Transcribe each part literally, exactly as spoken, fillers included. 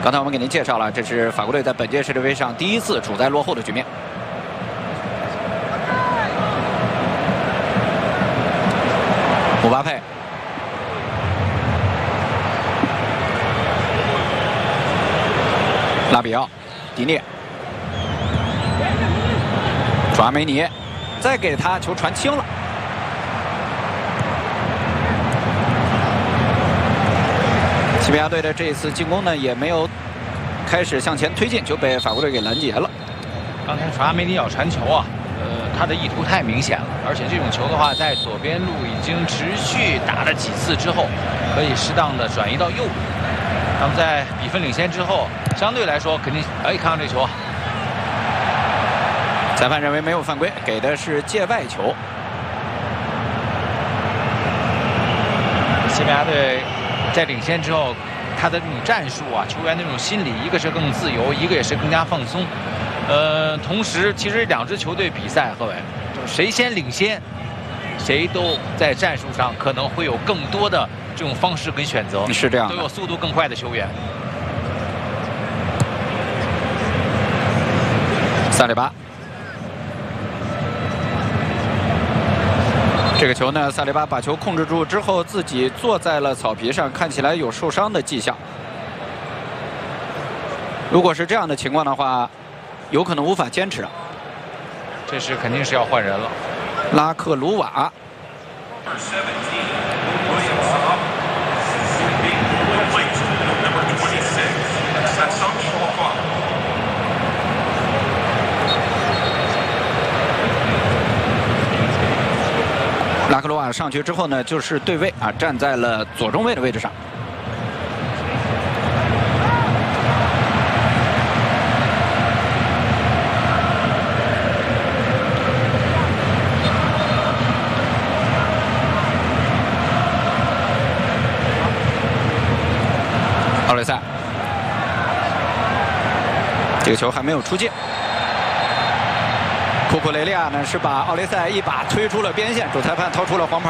刚才我们给您介绍了，这是法国队在本届世界杯上第一次处在落后的局面。姆巴佩，拉比奥，迪涅，楚阿梅尼，再给他球传轻了。 西班牙队的这一次进攻呢，也没有开始向前推进，就被法国队给拦截了。 刚才传阿梅尼要传球啊，呃，他的意图太明显了，而且这种球的话，在左边路已经持续打了几次之后，可以适当的转移到右路。那么在比分领先之后，相对来说肯定，哎，看看这球啊， 裁判认为没有犯规，给的是界外球。 西班牙队。 在领先之后，他的这种战术啊，球员那种心理，一个是更自由，一个也是更加放松。呃，同时，其实两支球队比赛，各位，就是谁先领先，谁都在战术上可能会有更多的这种方式跟选择。 是这样， 都有速度更快的球员。 萨里巴。 这个球呢，萨利巴把球控制住之后，自己坐在了草皮上，看起来有受伤的迹象。如果是这样的情况的话，有可能无法坚持啊。 这是肯定是要换人了。 拉克鲁瓦。拉克鲁瓦上去之后呢，就是对位啊，站在了左中卫的位置上。奥雷塞，这个球还没有出界。 库库雷利亚呢是把奥雷塞一把推出了边线，主裁判掏出了黄牌。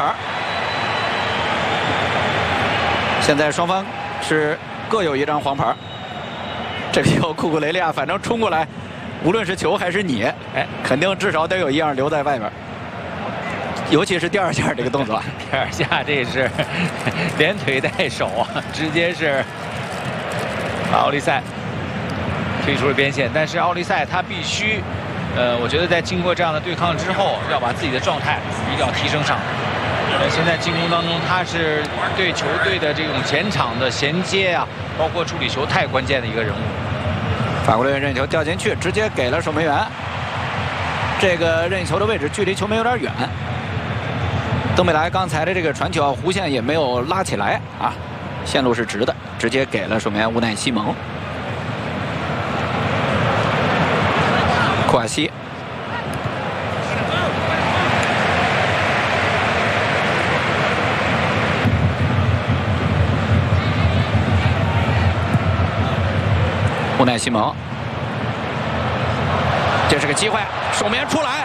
现在双方是各有一张黄牌。这个球库库雷利亚反正冲过来，无论是球还是你，哎，肯定至少得有一样留在外边。尤其是第二下这个动作， 第二下这是连腿带手啊，直接是把奥利塞推出了边线。但是奥利塞他必须。 呃，我觉得在经过这样的对抗之后，要把自己的状态一定要提升上。呃，现在进攻当中，他是对球队的这种前场的衔接啊，包括处理球太关键的一个人物。 法国队任意球掉进去，直接给了守门员。这个任意球的位置距离球门有点远。登贝莱刚才的这个传球，弧线也没有拉起来啊，线路是直的，直接给了守门员乌奈西蒙。 库瓦西，乌奈西蒙，这是个机会，守门员出来，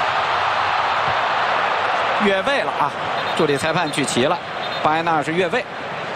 越位了啊！助理裁判举旗了，巴埃纳是越位，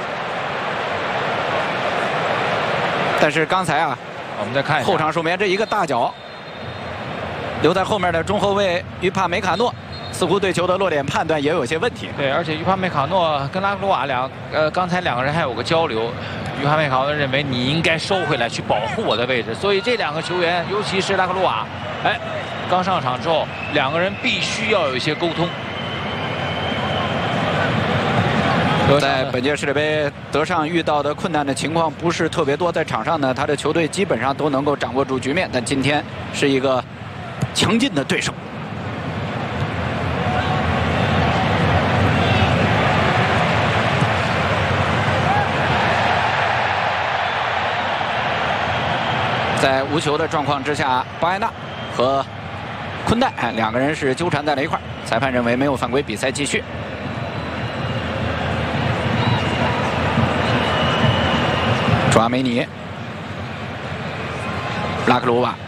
但是刚才啊， 我们再看一下后场守门员这一个大脚。 留在后面的中后卫于帕梅卡诺，似乎对球的落点判断也有些问题。 对，而且于帕梅卡诺跟拉克鲁瓦两，呃，刚才两个人还有个交流。于帕梅卡诺认为你应该收回来去保护我的位置，所以这两个球员，尤其是拉克鲁瓦，哎，刚上场之后，两个人必须要有一些沟通。 在本届世界杯，德尚遇到的困难的情况不是特别多，在场上呢，他的球队基本上都能够掌握住局面，但今天是一个。 强劲的对手，在无球的状况之下，巴埃纳和昆代哎两个人是纠缠在了一块儿。裁判认为没有犯规，比赛继续。楚阿梅尼，拉克鲁瓦。